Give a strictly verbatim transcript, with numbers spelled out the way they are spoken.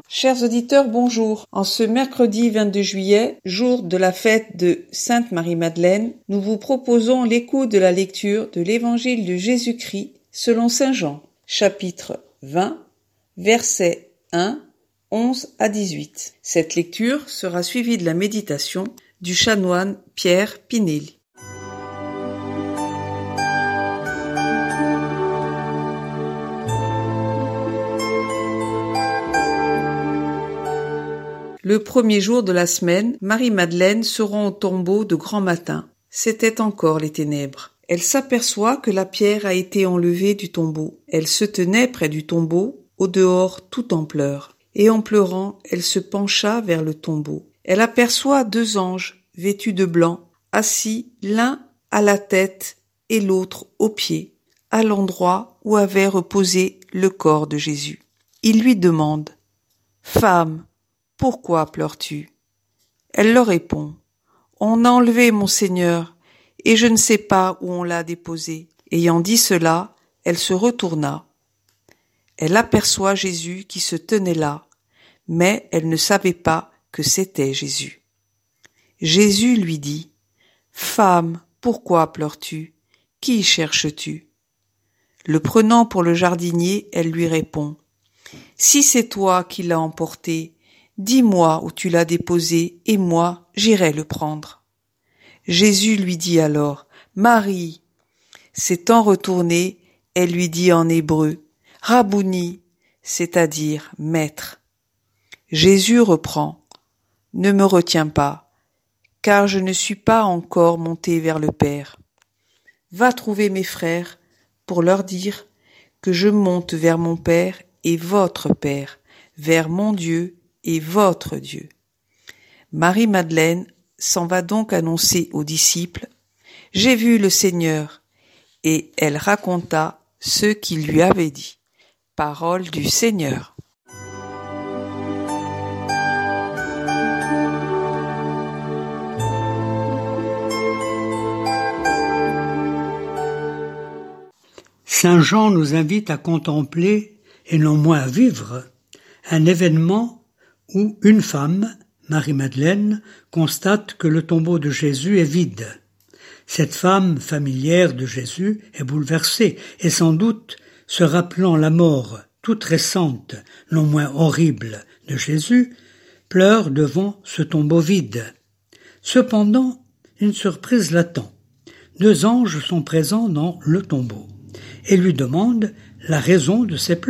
Chers auditeurs, bonjour. En ce mercredi vingt-deux juillet, jour de la fête de Sainte Marie-Madeleine, nous vous proposons l'écoute de la lecture de l'Évangile de Jésus-Christ selon saint Jean, chapitre vingt, versets un, onze à dix-huit. Cette lecture sera suivie de la méditation du chanoine Pierre Pinelli. Le premier jour de la semaine, Marie-Madeleine se rend au tombeau de grand matin. C'étaient encore les ténèbres. Elle s'aperçoit que la pierre a été enlevée du tombeau. Elle se tenait près du tombeau, au dehors tout en pleurs. Et en pleurant, elle se pencha vers le tombeau. Elle aperçoit deux anges, vêtus de blanc, assis l'un à la tête et l'autre aux pieds, à l'endroit où avait reposé le corps de Jésus. Ils lui demandent « Femme, pourquoi pleures-tu » Elle leur répond « On a enlevé mon Seigneur, et je ne sais pas où on l'a déposé. » Ayant dit cela, elle se retourna. Elle aperçoit Jésus qui se tenait là, mais elle ne savait pas que c'était Jésus. Jésus lui dit « Femme, pourquoi pleures-tu ? Qui cherches-tu » Le prenant pour le jardinier, elle lui répond « Si c'est toi qui l'as emporté, dis-moi où tu l'as déposé, et moi, j'irai le prendre. » Jésus lui dit alors, « Marie !» S'étant retournée, elle lui dit en hébreu, « Rabouni !» c'est-à-dire « Maître !» Jésus reprend, « Ne me retiens pas, car je ne suis pas encore monté vers le Père. Va trouver mes frères pour leur dire que je monte vers mon Père et votre Père, vers mon Dieu et votre Dieu. » Marie-Madeleine s'en va donc annoncer aux disciples « J'ai vu le Seigneur » et elle raconta ce qu'il lui avait dit. Parole du Seigneur. Saint Jean nous invite à contempler, et non moins à vivre, un événement où une femme, Marie-Madeleine, constate que le tombeau de Jésus est vide. Cette femme familière de Jésus est bouleversée et sans doute, se rappelant la mort toute récente, non moins horrible, de Jésus, pleure devant ce tombeau vide. Cependant, une surprise l'attend. Deux anges sont présents dans le tombeau et lui demandent la raison de ses pleurs.